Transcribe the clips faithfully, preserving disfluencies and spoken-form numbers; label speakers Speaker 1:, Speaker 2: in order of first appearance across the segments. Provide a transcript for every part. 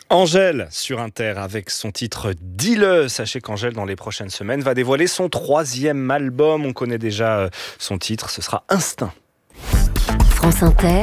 Speaker 1: Angèle sur Inter avec son titre « Dis-le ». Sachez qu'Angèle, dans les prochaines semaines, va dévoiler son troisième album. On connaît déjà son titre, ce sera « Instinct ».
Speaker 2: France Inter,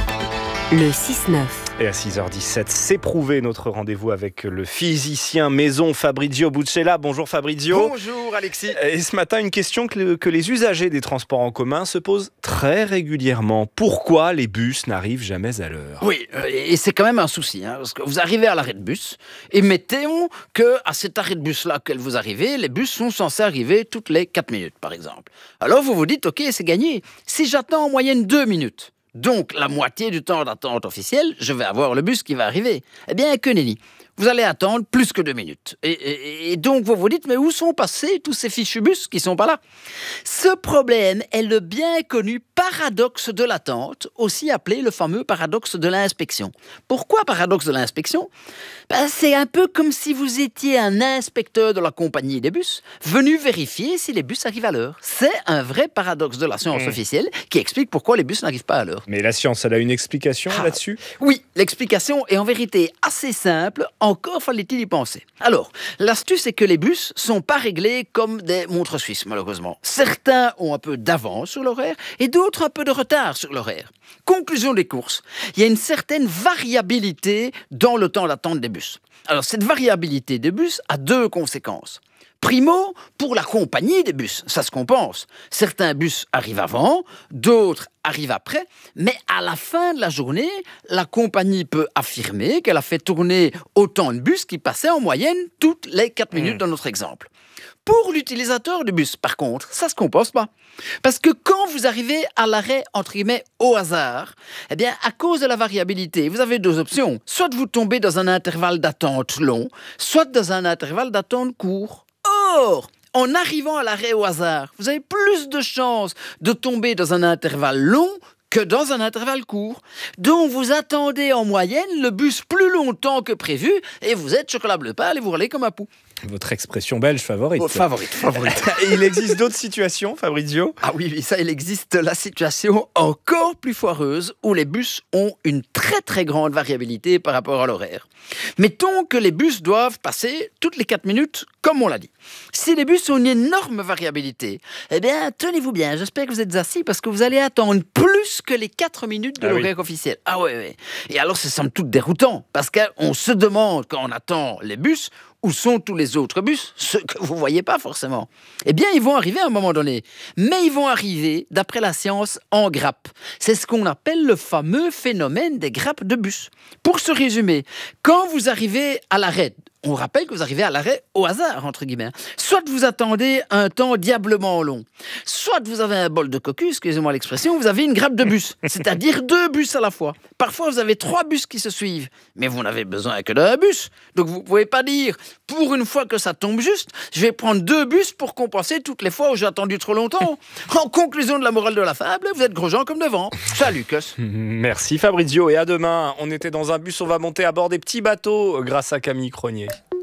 Speaker 2: le six neuf.
Speaker 1: Et à six heures dix-sept, c'est prouvé, notre rendez-vous avec le physicien maison Fabrizio Buccella. Bonjour Fabrizio.
Speaker 3: Bonjour Alexis.
Speaker 1: Et ce matin, une question que, que les usagers des transports en commun se posent très régulièrement. Pourquoi les bus n'arrivent jamais à l'heure ?
Speaker 3: Oui, et c'est quand même un souci, hein, parce que vous arrivez à l'arrêt de bus, et mettons qu'à cet arrêt de bus-là que vous arrivez, les bus sont censés arriver toutes les quatre minutes, par exemple. Alors vous vous dites, ok, c'est gagné. Si j'attends en moyenne deux minutes, donc la moitié du temps d'attente officiel, je vais avoir le bus qui va arriver. Eh bien, que nenni. Vous allez attendre plus que deux minutes. Et, et, et donc, vous vous dites, mais où sont passés tous ces fichus bus qui sont pas là ? Ce problème est le bien connu paradoxe de l'attente, aussi appelé le fameux paradoxe de l'inspection. Pourquoi paradoxe de l'inspection ? Ben, c'est un peu comme si vous étiez un inspecteur de la compagnie des bus, venu vérifier si les bus arrivent à l'heure. C'est un vrai paradoxe de la science mmh. officielle qui explique pourquoi les bus n'arrivent pas à l'heure.
Speaker 1: Mais la science, elle a une explication
Speaker 3: ah,
Speaker 1: là-dessus ?
Speaker 3: Oui, l'explication est en vérité assez simple. Encore fallait-il y penser. Alors, l'astuce est que les bus sont pas réglés comme des montres suisses, malheureusement. Certains ont un peu d'avance sur l'horaire et d'autres un peu de retard sur l'horaire. Conclusion des courses, il y a une certaine variabilité dans le temps d'attente des bus. Alors, cette variabilité des bus a deux conséquences. Primo, pour la compagnie des bus, ça se compense. Certains bus arrivent avant, d'autres arrivent après, mais à la fin de la journée, la compagnie peut affirmer qu'elle a fait tourner autant de bus qui passaient en moyenne toutes les quatre minutes mmh. dans notre exemple. Pour l'utilisateur du bus, par contre, ça ne se compense pas. Parce que quand vous arrivez à l'arrêt, entre guillemets, au hasard, eh bien, à cause de la variabilité, vous avez deux options. Soit vous tombez dans un intervalle d'attente long, soit dans un intervalle d'attente court. Or, en arrivant à l'arrêt au hasard, vous avez plus de chances de tomber dans un intervalle long que dans un intervalle court. Donc, vous attendez en moyenne le bus plus longtemps que prévu et vous êtes chocolat bleu pâle et vous roulez comme un pou.
Speaker 1: Votre expression belge favorite.
Speaker 3: Oh, favorite, favorite.
Speaker 1: Et il existe d'autres situations, Fabrizio ?
Speaker 3: Ah oui, oui, ça, il existe la situation encore plus foireuse où les bus ont une très très grande variabilité par rapport à l'horaire. Mettons que les bus doivent passer toutes les quatre minutes, comme on l'a dit. Si les bus ont une énorme variabilité, eh bien, tenez-vous bien, j'espère que vous êtes assis parce que vous allez attendre plus que les quatre minutes de ah l'horaire oui. officiel. Ah ouais, ouais. Et alors, c'est somme toute déroutant parce qu'on se demande quand on attend les bus, où sont tous les autres bus, ceux que vous ne voyez pas forcément ? Eh bien, ils vont arriver à un moment donné. Mais ils vont arriver, d'après la science, en grappes. C'est ce qu'on appelle le fameux phénomène des grappes de bus. Pour se résumer, quand vous arrivez à l'arrêt, on rappelle que vous arrivez à l'arrêt au hasard, entre guillemets. Soit vous attendez un temps diablement long, soit vous avez un bol de cocu, excusez-moi l'expression, vous avez une grappe de bus, c'est-à-dire deux bus à la fois. Parfois, vous avez trois bus qui se suivent, mais vous n'avez besoin que d'un bus. Donc, vous ne pouvez pas dire, pour une fois que ça tombe juste, je vais prendre deux bus pour compenser toutes les fois où j'ai attendu trop longtemps. En conclusion de la morale de la fable, vous êtes gros gens comme devant. Salut, Cus.
Speaker 1: Merci Fabrizio, et à demain. On était dans un bus, on va monter à bord des petits bateaux grâce à Camille Cronier.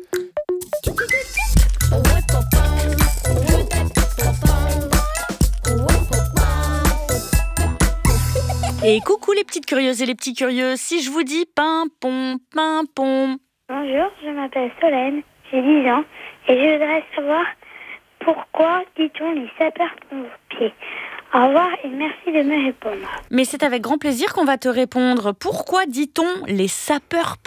Speaker 4: Et coucou les petites curieuses et les petits curieux, si je vous dis pimpon, pimpon.
Speaker 5: Bonjour, je m'appelle Solène, j'ai dix ans et je voudrais savoir pourquoi dit-on les sapeurs-pompiers. Au revoir et merci de me répondre.
Speaker 4: Mais c'est avec grand plaisir qu'on va te répondre. Pourquoi dit-on les sapeurs-pompiers ?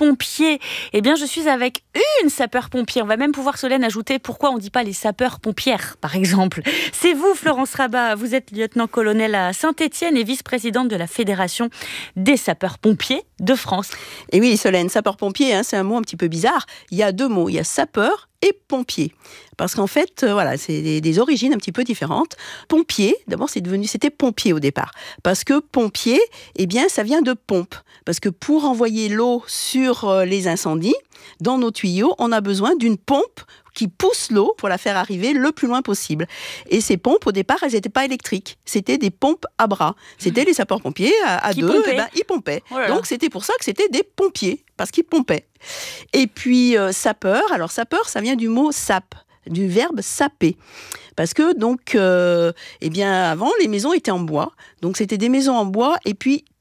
Speaker 4: Eh bien, je suis avec une sapeur-pompier. On va même pouvoir, Solène, ajouter pourquoi on ne dit pas les sapeurs-pompières, par exemple. C'est vous, Florence Rabat. Vous êtes lieutenant-colonel à Saint-Étienne et vice-présidente de la Fédération des sapeurs-pompiers de France.
Speaker 6: Et oui, Solène, sapeur-pompier, hein, c'est un mot un petit peu bizarre. Il y a deux mots. Il y a sapeur et pompier. Parce qu'en fait, euh, voilà, c'est des, des origines un petit peu différentes. Pompier, d'abord, c'est devenu, c'était pompier au départ. Parce que pompier, eh bien, ça vient de pompe. Parce que pour envoyer l'eau sur euh, les incendies, dans nos tuyaux, on a besoin d'une pompe qui pousse l'eau pour la faire arriver le plus loin possible. Et ces pompes, au départ, elles n'étaient pas électriques. C'était des pompes à bras. C'était les sapeurs-pompiers à, à deux, eh ben, ils pompaient. Oh là là. Donc, c'était pour ça que c'était des pompiers, parce qu'ils pompaient. Et puis, euh, sapeur, alors sapeur, ça vient du mot sape, du verbe saper. Parce que, donc, euh, eh bien, avant, les maisons étaient en bois. Donc, c'était des maisons en bois et puis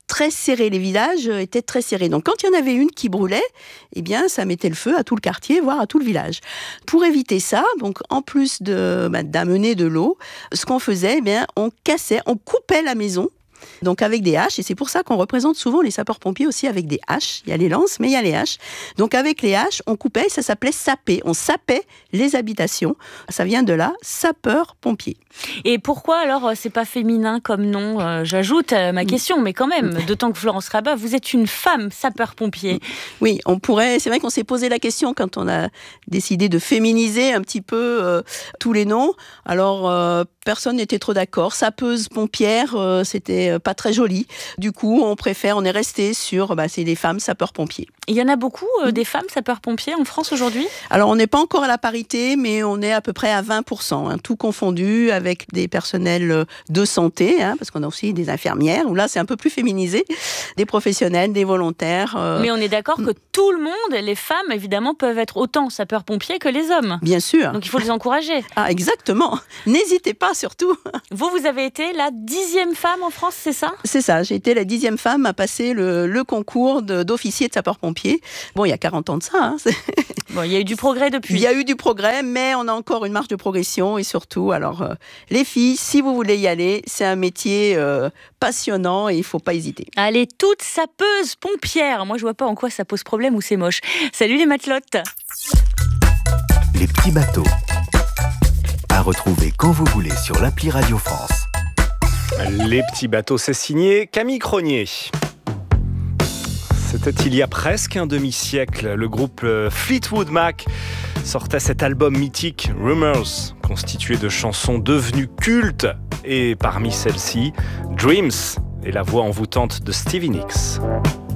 Speaker 6: très serrés, les villages étaient très serrés. Donc quand il y en avait une qui brûlait, eh bien ça mettait le feu à tout le quartier, voire à tout le village. Pour éviter ça, donc en plus de, bah, d'amener de l'eau, ce qu'on faisait, eh bien on cassait, on coupait la maison. Donc avec des haches, et c'est pour ça qu'on représente souvent les sapeurs-pompiers aussi avec des haches. Il y a les lances, mais il y a les haches. Donc avec les haches, on coupait, ça s'appelait saper. On sapait les habitations. Ça vient de là, sapeur-pompier.
Speaker 4: Et pourquoi alors c'est pas féminin comme nom ? euh, J'ajoute à ma question, mais quand même, d'autant que Florence Rabat, vous êtes une femme sapeur-pompier.
Speaker 6: Oui, on pourrait. C'est vrai qu'on s'est posé la question quand on a décidé de féminiser un petit peu euh, tous les noms. Alors euh, personne n'était trop d'accord. Sapeuse, pompière, euh, c'était pas très joli. Du coup, on préfère, on est resté sur, bah, c'est les femmes sapeurs-pompiers.
Speaker 4: Il y en a beaucoup euh, des femmes sapeurs-pompiers en France aujourd'hui ?
Speaker 6: Alors, on n'est pas encore à la parité, mais on est à peu près à vingt pour cent, hein, tout confondu avec des personnels de santé, hein, parce qu'on a aussi des infirmières, où là, c'est un peu plus féminisé, des professionnels, des volontaires. Euh...
Speaker 4: Mais on est d'accord que tout le monde, les femmes, évidemment, peuvent être autant sapeurs-pompiers que les hommes.
Speaker 6: Bien sûr.
Speaker 4: Donc, il faut les encourager.
Speaker 6: Ah, exactement. N'hésitez pas, surtout.
Speaker 4: Vous, vous avez été la dixième femme en France, c'est ça ?
Speaker 6: C'est ça, j'ai été la dixième femme à passer le, le concours de, d'officier de sapeur-pompier. Bon, il y a quarante ans de ça. Hein,
Speaker 4: bon, il y a eu du progrès depuis.
Speaker 6: Il y a eu du progrès, mais on a encore une marge de progression. Et surtout, alors, euh, les filles, si vous voulez y aller, c'est un métier euh, passionnant et il ne faut pas hésiter.
Speaker 4: Allez, toutes sapeuses pompières. Moi, je ne vois pas en quoi ça pose problème ou c'est moche. Salut les matelotes.
Speaker 7: Les petits bateaux. À retrouver quand vous voulez sur l'appli Radio France.
Speaker 1: Les petits bateaux, c'est signé Camille Cronier. C'était il y a presque un demi-siècle. Le groupe Fleetwood Mac sortait cet album mythique Rumours, constitué de chansons devenues cultes. Et parmi celles-ci, Dreams et la voix envoûtante de Stevie Nicks.